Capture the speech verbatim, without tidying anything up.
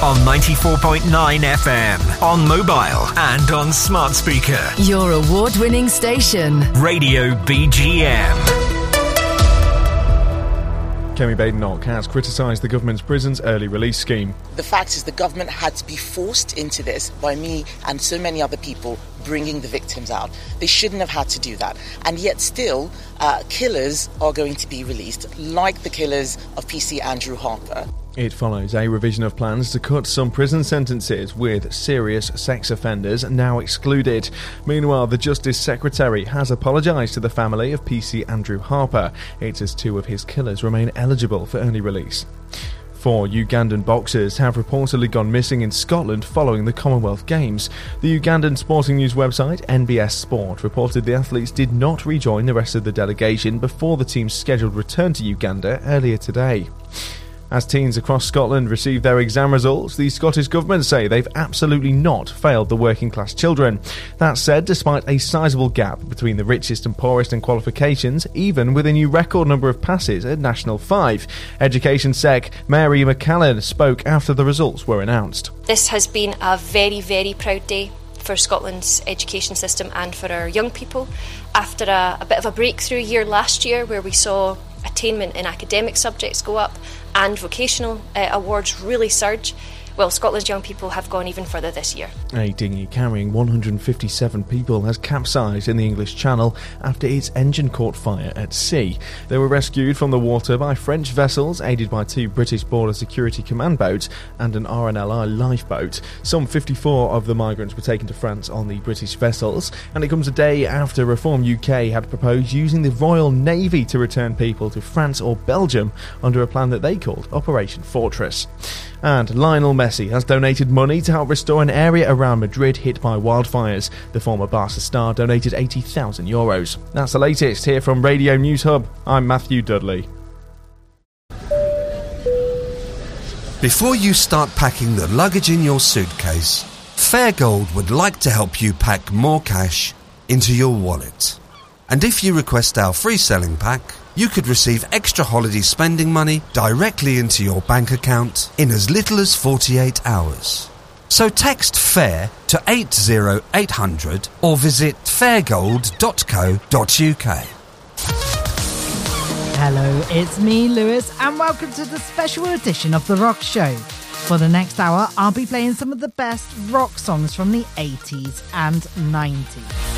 on ninety-four point nine F M, on mobile and on smart speaker. Your award-winning station. Radio B G M. Kemi Badenoch has criticised the government's prisons early release scheme. The fact is the government had to be forced into this by me and so many other people bringing the victims out. They shouldn't have had to do that. And yet still, uh, killers are going to be released, like the killers of P C Andrew Harper. It follows a revision of plans to cut some prison sentences, with serious sex offenders now excluded. Meanwhile, the Justice Secretary has apologised to the family of P C Andrew Harper. It's as two of his killers remain eligible for early release. Four Ugandan boxers have reportedly gone missing in Scotland following the Commonwealth Games. The Ugandan sporting news website N B S Sport reported the athletes did not rejoin the rest of the delegation before the team's scheduled return to Uganda earlier today. As teens across Scotland receive their exam results, the Scottish Government say they've absolutely not failed the working class children. That said, despite a sizable gap between the richest and poorest in qualifications, even with a new record number of passes at National five, Education Sec Mary McCallan spoke after the results were announced. This has been a very, very proud day for Scotland's education system and for our young people. After a, a bit of a breakthrough year last year where we saw attainment in academic subjects go up and vocational uh, awards really surge, well, Scotland's young people have gone even further this year. A dinghy carrying one hundred fifty-seven people has capsized in the English Channel after its engine caught fire at sea. They were rescued from the water by French vessels, aided by two British Border Security Command boats and an R N L I lifeboat. Some fifty-four of the migrants were taken to France on the British vessels, and it comes a day after Reform U K had proposed using the Royal Navy to return people to France or Belgium under a plan that they called Operation Fortress. And Lionel Messi has donated money to help restore an area around Madrid hit by wildfires. The former Barca star donated eighty thousand euros. That's the latest here from Radio News Hub. I'm Matthew Dudley. Before you start packing the luggage in your suitcase, Fairgold would like to help you pack more cash into your wallet. And if you request our free selling pack, you could receive extra holiday spending money directly into your bank account in as little as forty-eight hours. So text FAIR to eight zero eight hundred or visit fairgold dot co dot uk. Hello, it's me, Lewis, and welcome to the special edition of The Rock Show. For the next hour, I'll be playing some of the best rock songs from the eighties and nineties.